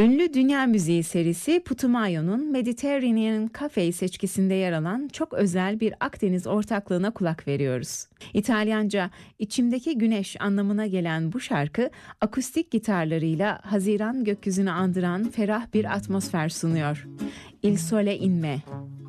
Ünlü dünya müziği serisi Putumayo'nun Mediterranean Cafe seçkisinde yer alan çok özel bir Akdeniz ortaklığına kulak veriyoruz. İtalyanca "içimdeki güneş" anlamına gelen bu şarkı akustik gitarlarıyla Haziran gökyüzünü andıran ferah bir atmosfer sunuyor. Il Sole in Me.